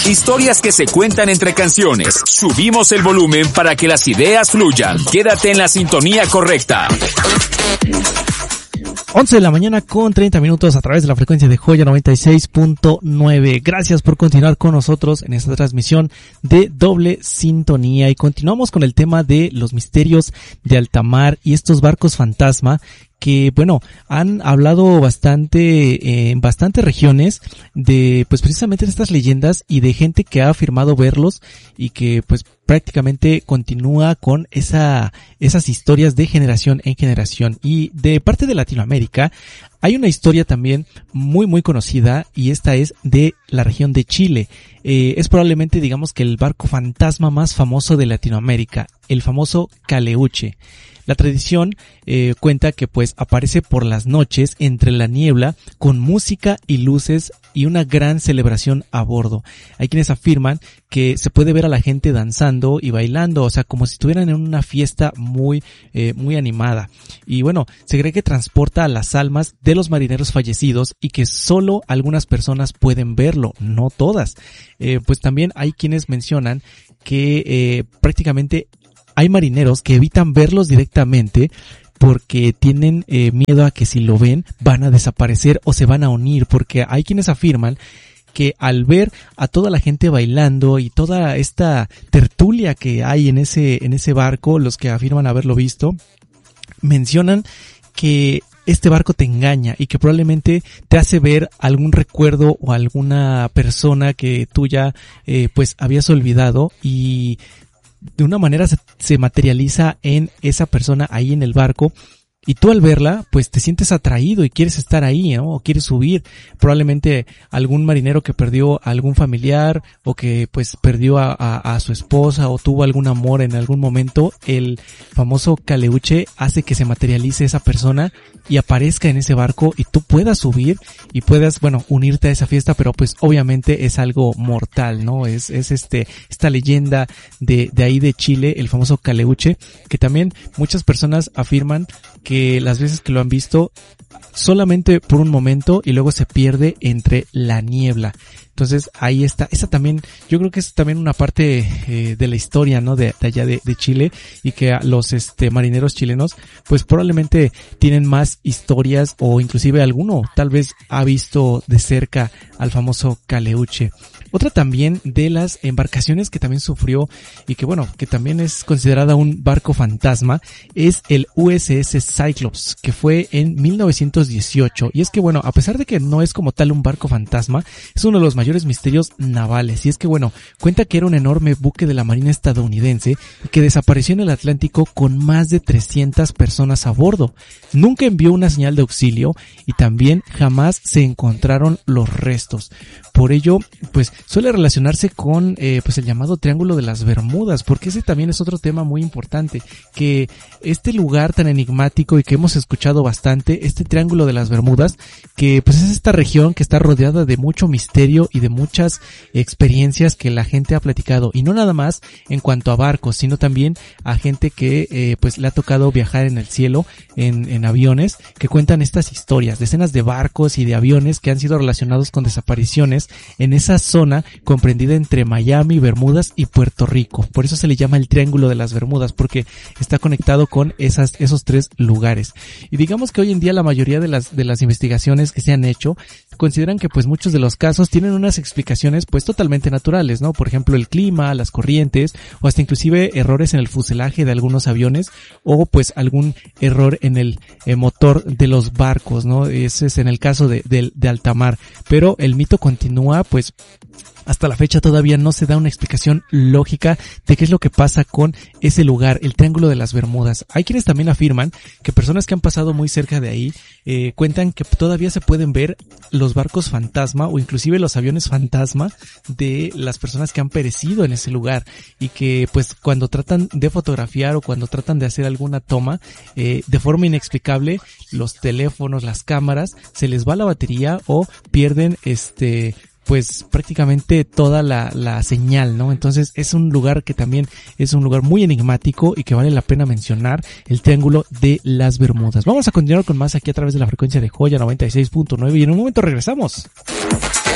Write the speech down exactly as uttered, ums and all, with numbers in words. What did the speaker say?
Historias que se cuentan entre canciones. Subimos el volumen para que las ideas fluyan. Quédate en la sintonía correcta. once de la mañana con treinta minutos a través de la frecuencia de Joya noventa y seis punto nueve. Gracias por continuar con nosotros en esta transmisión de Doble Sintonía, y continuamos con el tema de los misterios de alta mar y estos barcos fantasma que, bueno, han hablado bastante eh, en bastantes regiones de, pues, precisamente de estas leyendas y de gente que ha afirmado verlos y que, pues, prácticamente continúa con esa esas historias de generación en generación. Y de parte de Latinoamérica hay una historia también muy muy conocida, y esta es de la región de Chile. Eh, es probablemente, digamos, que el barco fantasma más famoso de Latinoamérica, el famoso Caleuche. La tradición eh, cuenta que pues aparece por las noches entre la niebla con música y luces y una gran celebración a bordo. Hay quienes afirman que se puede ver a la gente danzando y bailando, o sea, como si estuvieran en una fiesta muy eh, muy animada. Y bueno, se cree que transporta a las almas de los marineros fallecidos y que solo algunas personas pueden verlo, no todas. Eh, pues también hay quienes mencionan que eh, prácticamente hay marineros que evitan verlos directamente porque tienen eh, miedo a que si lo ven van a desaparecer o se van a unir, porque hay quienes afirman que al ver a toda la gente bailando y toda esta tertulia que hay en ese en ese barco, los que afirman haberlo visto, mencionan que este barco te engaña y que probablemente te hace ver algún recuerdo o alguna persona que tú ya eh, pues habías olvidado, y de una manera se, se materializa en esa persona ahí en el barco, y tú al verla pues te sientes atraído y quieres estar ahí, ¿no? O quieres subir. Probablemente algún marinero que perdió a algún familiar o que pues perdió a, a, a su esposa o tuvo algún amor en algún momento, el famoso Caleuche hace que se materialice esa persona y aparezca en ese barco y tú puedas subir y puedas, bueno, unirte a esa fiesta, pero pues obviamente es algo mortal, ¿no? Es, es este, esta leyenda de, de ahí de Chile, el famoso Caleuche, que también muchas personas afirman que las veces que lo han visto solamente por un momento y luego se pierde entre la niebla. Entonces ahí está, esa también, yo creo que es también una parte eh, de la historia, ¿no? De, de allá de, de Chile, y que los este marineros chilenos pues probablemente tienen más historias, o inclusive alguno tal vez ha visto de cerca al famoso Caleuche. Otra también de las embarcaciones que también sufrió y que bueno, que también es considerada un barco fantasma, es el U S S Cyclops, que fue en mil novecientos dieciocho. Y es que bueno, a pesar de que no es como tal un barco fantasma, es uno de los mayores misterios navales. Y es que bueno, cuenta que era un enorme buque de la Marina estadounidense que desapareció en el Atlántico con más de trescientas personas a bordo. Nunca envió una señal de auxilio y también jamás se encontraron los restos. Por ello, pues suele relacionarse con eh, pues el llamado Triángulo de las Bermudas, porque ese también es otro tema muy importante, que este lugar tan enigmático y que hemos escuchado bastante, este Triángulo de las Bermudas, que pues es esta región que está rodeada de mucho misterio y de muchas experiencias que la gente ha platicado, y no nada más en cuanto a barcos, sino también a gente que eh, pues le ha tocado viajar en el cielo, en, en aviones, que cuentan estas historias, decenas de barcos y de aviones que han sido relacionados con desapariciones en esa zona comprendida entre Miami, Bermudas y Puerto Rico. Por eso se le llama el Triángulo de las Bermudas, porque está conectado con esas, esos tres lugares. Y digamos que hoy en día la mayoría de las, de las investigaciones que se han hecho consideran que pues muchos de los casos tienen unas explicaciones pues totalmente naturales, ¿no? Por ejemplo, el clima, las corrientes, o hasta inclusive errores en el fuselaje de algunos aviones, o pues algún error en el eh, motor de los barcos, ¿no? Ese es en el caso de, de, de alta mar. Pero el mito continúa, pues hasta la fecha todavía no se da una explicación lógica de qué es lo que pasa con ese lugar, el Triángulo de las Bermudas. Hay quienes también afirman que personas que han pasado muy cerca de ahí eh, cuentan que todavía se pueden ver los barcos fantasma o inclusive los aviones fantasma de las personas que han perecido en ese lugar, y que pues cuando tratan de fotografiar o cuando tratan de hacer alguna toma eh, de forma inexplicable, los teléfonos, las cámaras, se les va la batería o pierden este pues prácticamente toda la, la señal, ¿no? Entonces es un lugar que también es un lugar muy enigmático y que vale la pena mencionar, el Triángulo de las Bermudas. Vamos a continuar con más aquí a través de la frecuencia de Joya noventa y seis punto nueve y en un momento regresamos.